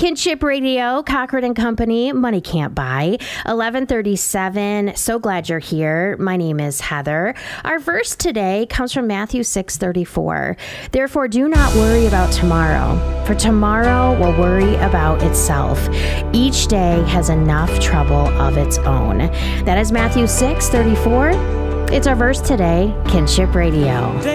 Kinship Radio, Cochran and Company, Money Can't Buy, 1137. So glad you're here. My name is Heather. Our verse today comes from Matthew 6:34. Therefore, do not worry about tomorrow, for tomorrow will worry about itself. Each day has enough trouble of its own. That is Matthew 6:34. It's our verse today, Kinship Radio.